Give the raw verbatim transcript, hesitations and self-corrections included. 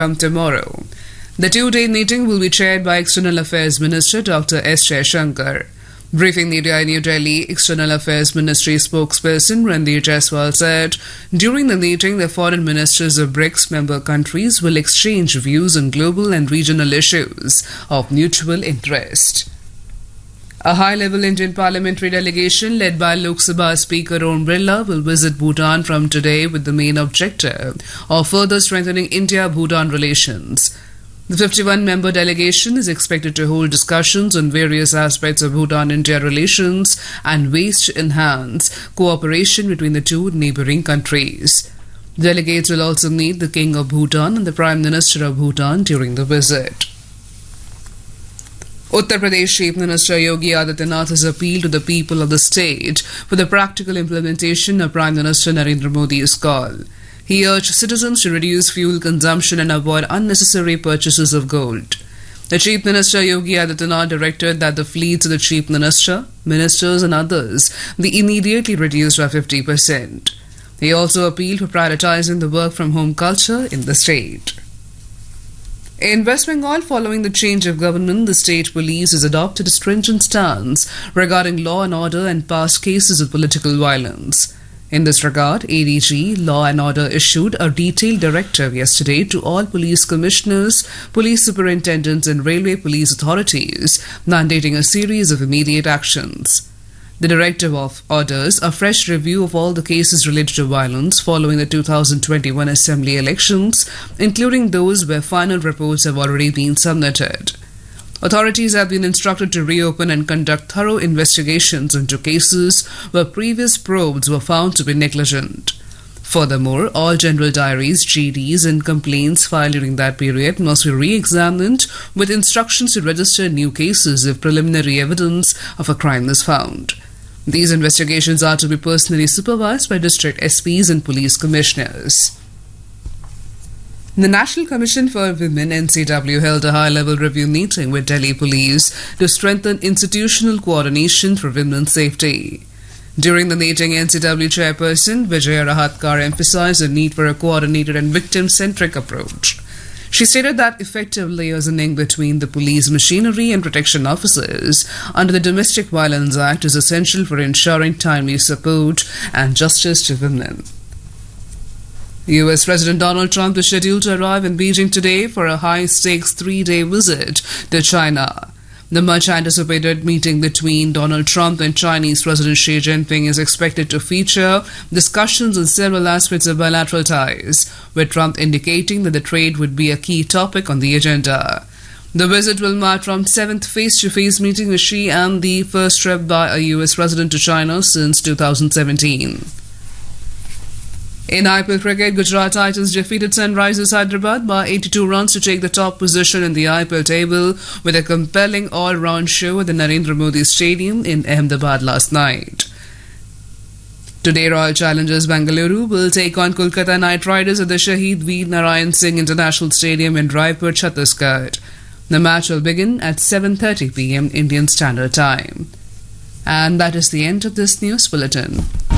from tomorrow. The two-day meeting will be chaired by External Affairs Minister Doctor S. Jaishankar. Briefing media in New Delhi, External Affairs Ministry spokesperson Randeer Jaiswal said, during the meeting, the foreign ministers of BRICS member countries will exchange views on global and regional issues of mutual interest. A high-level Indian parliamentary delegation led by Lok Sabha Speaker Om Birla will visit Bhutan from today with the main objective of further strengthening India-Bhutan relations. The fifty-one member delegation is expected to hold discussions on various aspects of Bhutan-India relations and ways to enhance cooperation between the two neighbouring countries. Delegates will also meet the King of Bhutan and the Prime Minister of Bhutan during the visit. Uttar Pradesh Chief Minister Yogi Adityanath has appealed to the people of the state for the practical implementation of Prime Minister Narendra Modi's call. He urged citizens to reduce fuel consumption and avoid unnecessary purchases of gold. The Chief Minister Yogi Adityanath directed that the fleets of the Chief Minister, ministers and others be immediately reduced by fifty percent. He also appealed for prioritizing the work-from-home culture in the state. In West Bengal, following the change of government, the state police has adopted a stringent stance regarding law and order and past cases of political violence. In this regard, A D G Law and Order issued a detailed directive yesterday to all police commissioners, police superintendents and railway police authorities, mandating a series of immediate actions. The directive of orders a fresh review of all the cases related to violence following the two thousand twenty-one assembly elections, including those where final reports have already been submitted. Authorities have been instructed to reopen and conduct thorough investigations into cases where previous probes were found to be negligent. Furthermore, all general diaries, G Ds and complaints filed during that period must be re-examined with instructions to register new cases if preliminary evidence of a crime is found. These investigations are to be personally supervised by district S Ps and police commissioners. The National Commission for Women N C W held a high-level review meeting with Delhi Police to strengthen institutional coordination for women's safety. During the meeting, N C W Chairperson Vijaya Rahatkar emphasized the need for a coordinated and victim-centric approach. She stated that effective liaising between the police machinery and protection officers under the Domestic Violence Act is essential for ensuring timely support and justice to women. U S President Donald Trump is scheduled to arrive in Beijing today for a high-stakes three-day visit to China. The much-anticipated meeting between Donald Trump and Chinese President Xi Jinping is expected to feature discussions on several aspects of bilateral ties, with Trump indicating that the trade would be a key topic on the agenda. The visit will mark Trump's seventh face-to-face meeting with Xi and the first trip by a U S president to China since two thousand seventeen. In I P L cricket, Gujarat Titans defeated Sunrisers Hyderabad by eighty-two runs to take the top position in the I P L table with a compelling all-round show at the Narendra Modi Stadium in Ahmedabad last night. Today, Royal Challengers Bengaluru will take on Kolkata Knight Riders at the Shaheed Veer Narayan Singh International Stadium in Raipur, Chhattisgarh. The match will begin at seven thirty p m Indian Standard Time. And that is the end of this news bulletin.